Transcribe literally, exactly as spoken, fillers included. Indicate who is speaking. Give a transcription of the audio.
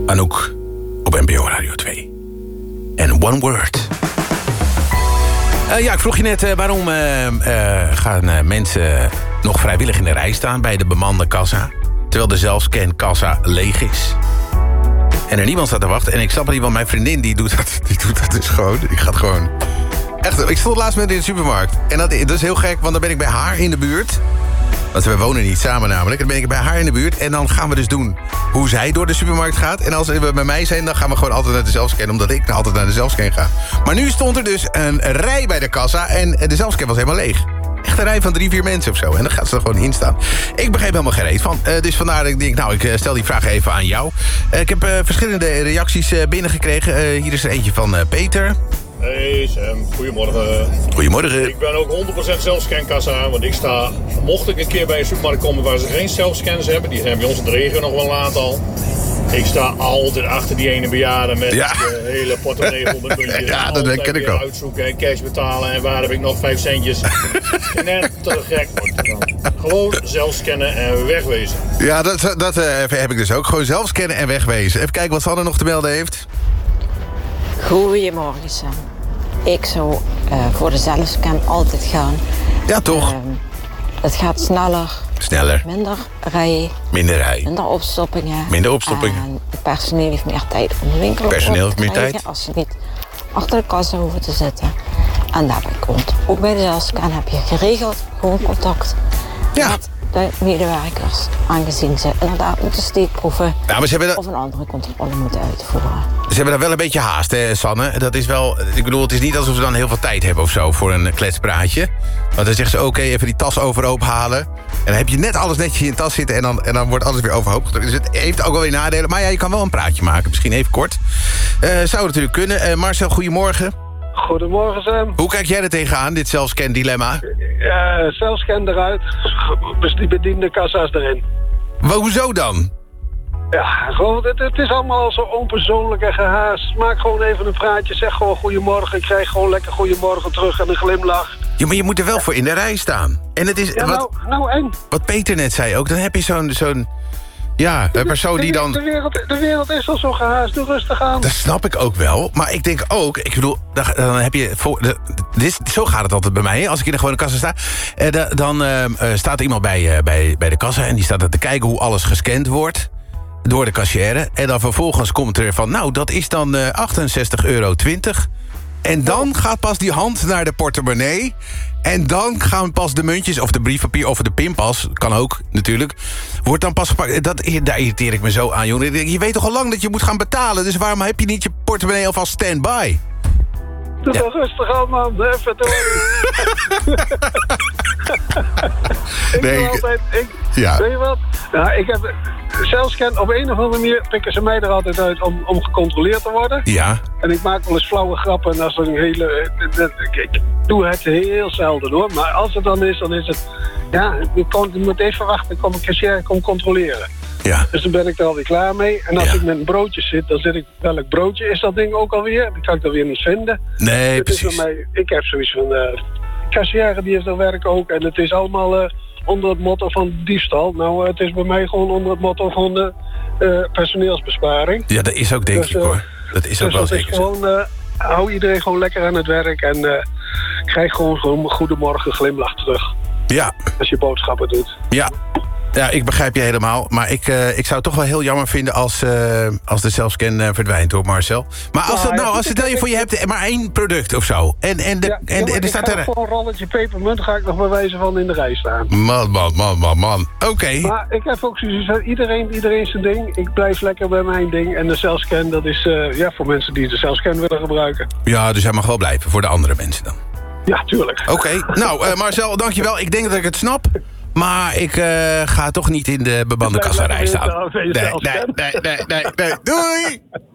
Speaker 1: Anouk op N P O Radio twee. En One Word. Uh, ja, ik vroeg je net uh, waarom uh, uh, gaan uh, mensen nog vrijwillig in de rij staan bij de bemande kassa, terwijl de zelfscankassa leeg is. En er niemand staat te wachten. En ik snap het niet, want mijn vriendin die doet dat, die doet dat dus gewoon. Ik ga gewoon. Echt, ik stond laatst met in de supermarkt. En dat, dat is heel gek, want dan ben ik bij haar in de buurt. Want we wonen niet samen namelijk. Dan ben ik bij haar in de buurt. En dan gaan we dus doen hoe zij door de supermarkt gaat. En als we bij mij zijn, dan gaan we gewoon altijd naar de zelfscan. Omdat ik altijd naar de zelfscan ga. Maar nu stond er dus een rij bij de kassa. En de zelfscan was helemaal leeg. Echt een rij van drie, vier mensen of zo. En dan gaat ze er gewoon in staan. Ik begreep helemaal geen reet van. Uh, dus vandaar dat ik denk, nou, ik stel die vraag even aan jou. Uh, ik heb uh, verschillende reacties uh, binnengekregen. Uh, hier is er eentje van uh, Peter.
Speaker 2: Hey Sam, goedemorgen.
Speaker 1: Goedemorgen.
Speaker 2: Ik ben ook honderd procent zelfscankassa, want ik sta, mocht ik een keer bij een supermarkt komen waar ze geen zelfscans hebben, die zijn bij ons in de regio nog wel een aantal. Ik sta altijd achter die ene bejaarde met
Speaker 1: ja.
Speaker 2: de hele portemonnee vol met muntjes.
Speaker 1: Ja, dat ken ik al.
Speaker 2: Uitzoeken en cash betalen en waar heb ik nog vijf centjes. Net te gek wordt dan. Gewoon zelfscannen en wegwezen.
Speaker 1: Ja, dat, dat uh, heb ik dus ook. Gewoon zelfscannen en wegwezen. Even kijken wat Sanne nog te melden heeft.
Speaker 3: Goedemorgen Sam. Ik zou uh, voor de zelfscan altijd gaan.
Speaker 1: Ja, toch?
Speaker 3: Uh, het gaat sneller.
Speaker 1: Sneller.
Speaker 3: Minder rij.
Speaker 1: Minder rij.
Speaker 3: Minder opstoppingen.
Speaker 1: Minder opstoppingen.
Speaker 3: En het personeel heeft meer tijd om de winkel
Speaker 1: personeel
Speaker 3: op te
Speaker 1: heeft meer
Speaker 3: krijgen,
Speaker 1: tijd.
Speaker 3: als ze niet achter de kassa hoeven te zitten. En daarbij komt, ook bij de zelfscan heb je geregeld gewoon contact
Speaker 1: ja.
Speaker 3: met de medewerkers. Aangezien ze inderdaad moeten steekproeven
Speaker 1: ja, maar ze hebben dat...
Speaker 3: of een andere controle moeten uitvoeren.
Speaker 1: Ze hebben daar wel een beetje haast, hè, Sanne. Dat is wel, ik bedoel, het is niet alsof ze dan heel veel tijd hebben of zo voor een kletspraatje. Want dan zeggen ze, oké, okay, even die tas overhoop halen. En dan heb je net alles netjes in je tas zitten en dan, en dan wordt alles weer overhoop gedrukt. Dus het heeft ook wel weer nadelen. Maar ja, je kan wel een praatje maken, misschien even kort. Uh, zou natuurlijk kunnen. Uh, Marcel, goedemorgen.
Speaker 4: Goedemorgen, Sam.
Speaker 1: Hoe kijk jij er tegenaan, dit zelfscan-dilemma?
Speaker 4: Uh, zelfscan eruit, die bediende kassa's erin.
Speaker 1: Maar hoezo dan?
Speaker 4: Ja, gewoon, het, het is allemaal zo onpersoonlijk en gehaast. Maak gewoon even een praatje, zeg gewoon goedemorgen. Ik krijg gewoon lekker goedemorgen terug en een glimlach.
Speaker 1: Ja, maar je moet er wel voor in de rij staan. En het is,
Speaker 4: ja,
Speaker 1: wat,
Speaker 4: nou, nou en?
Speaker 1: Wat Peter net zei ook, dan heb je zo'n... zo'n ja, een persoon
Speaker 4: de,
Speaker 1: die dan...
Speaker 4: De wereld, de wereld is al zo gehaast, doe rustig aan.
Speaker 1: Dat snap ik ook wel. Maar ik denk ook, ik bedoel, dan, dan heb je... Voor, de, dit, zo gaat het altijd bij mij, als ik in de gewone kassa sta. Eh, de, dan uh, staat er iemand bij, uh, bij, bij de kassa en die staat er te kijken hoe alles gescand wordt. Door de kassière. En dan vervolgens komt er van, nou, dat is dan uh, achtenzestig euro twintig. En dan gaat pas die hand naar de portemonnee. En dan gaan pas de muntjes, of de briefpapier, of de pinpas, kan ook natuurlijk, wordt dan pas gepakt. Dat, daar irriteer ik me zo aan, jongen. Je weet toch al lang dat je moet gaan betalen, dus waarom heb je niet je portemonnee alvast stand-by?
Speaker 4: Doe
Speaker 1: ja.
Speaker 4: toch rustig aan, man. Even door. ik
Speaker 1: nee,
Speaker 4: doe
Speaker 1: ik...
Speaker 4: altijd... Ik,
Speaker 1: ja.
Speaker 4: Weet je wat? Nou, ik heb... Zelfscan, op een of andere manier pikken ze mij er altijd uit om, om gecontroleerd te worden.
Speaker 1: Ja.
Speaker 4: En ik maak wel eens flauwe grappen en als er een hele... Ik doe het heel zelden, hoor. Maar als het dan is, dan is het... Ja, je, kon, je moet even wachten, dan kom ik cashier kom controleren.
Speaker 1: Ja.
Speaker 4: Dus dan ben ik er alweer klaar mee. En als
Speaker 1: ja.
Speaker 4: ik met een broodje zit, dan zit ik... Welk broodje is dat ding ook alweer? Die kan ik dan weer niet vinden.
Speaker 1: Nee,
Speaker 4: het
Speaker 1: precies.
Speaker 4: Is bij mij, ik heb zoiets van... Uh, cashier die heeft dat werk ook. En het is allemaal uh, onder het motto van diefstal. Nou, uh, het is bij mij gewoon onder het motto van de uh, personeelsbesparing.
Speaker 1: Ja, dat is ook denk
Speaker 4: dus,
Speaker 1: ik, uh, hoor. Dat is ook
Speaker 4: dus
Speaker 1: wel
Speaker 4: dat
Speaker 1: zeker
Speaker 4: is gewoon... Uh, hou iedereen gewoon lekker aan het werk. En uh, krijg gewoon, gewoon goedemorgen glimlach terug.
Speaker 1: Ja.
Speaker 4: Als je boodschappen doet.
Speaker 1: Ja. Ja, ik begrijp je helemaal. Maar ik, uh, ik zou het toch wel heel jammer vinden als, uh, als de zelfscan uh, verdwijnt, hoor, Marcel. Maar als, het, nou, als stel je voor je hebt maar één product of zo. En, en, de,
Speaker 4: ja,
Speaker 1: en,
Speaker 4: ja,
Speaker 1: en er staat er...
Speaker 4: voor een rolletje pepermunt ga ik nog bij wijze van in de rij staan.
Speaker 1: Man, man, man, man, man. Oké. Okay.
Speaker 4: Maar ik heb ook zoiets van, iedereen, iedereen zijn ding. Ik blijf lekker bij mijn ding. En de zelfscan, dat is uh, ja, voor mensen die de zelfscan willen gebruiken.
Speaker 1: Ja, dus hij mag wel blijven voor de andere mensen dan.
Speaker 4: Ja, tuurlijk.
Speaker 1: Oké. Okay. Nou, uh, Marcel, dankjewel. Ik denk dat ik het snap. Maar ik uh, ga toch niet in de bebande kassa rij staan. Nee, nee, nee, nee, nee, nee. Doei!